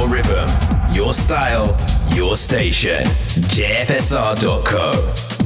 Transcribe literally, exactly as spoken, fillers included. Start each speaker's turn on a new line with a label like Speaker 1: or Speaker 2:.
Speaker 1: rhythm, your style, your station. J F S R dot co.